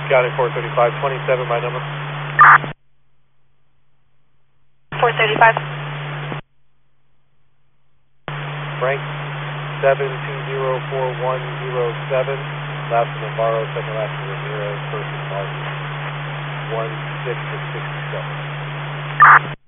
County 435, 27 by number. 435. Frank 7204107. Last to Navarro, second last to Ramirez, first is Martin 16 to 67.